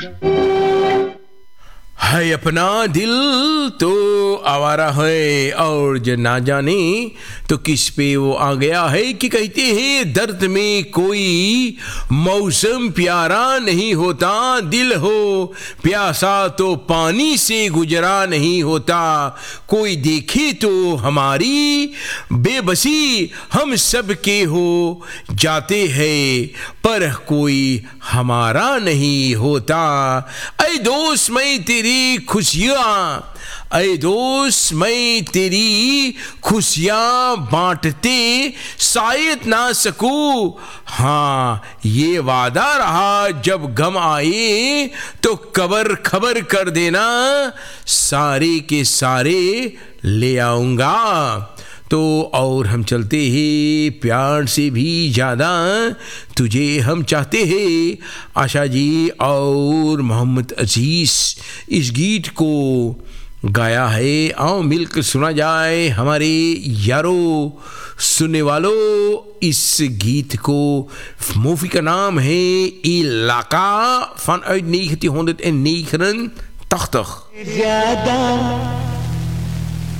है अपना दिल तो आवारा है, और जो ना जाने तो किस पे वो आ गया है कि कहते हैं दर्द में कोई मौसम प्यारा नहीं होता, दिल हो प्यासा तो पानी से गुजरा नहीं होता, कोई देखे तो हमारी बेबसी हम सब के हो जाते हैं पर कोई हमारा नहीं होता। ऐ दोस्त मैं तेरी खुशियाँ, ऐ दोस्त मैं तेरी खुशियाँ बांटते शायद ना सकूं, हाँ ये वादा रहा जब गम आए तो खबर कर देना, सारे के सारे ले आऊँगा। तो और हम चलते हैं प्यार से भी ज़्यादा तुझे हम चाहते हैं, आशा जी और मोहम्मद अजीज़ इस गीत को गाया है। आओ मिलकर सुना जाए हमारे यारों सुनने वालों इस गीत को। मूवी का नाम है इलाका vanuit 1989 ज्यादा